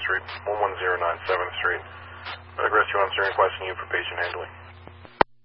Street, 11097th Street. Medic Rescue Officer requesting you for patient handling.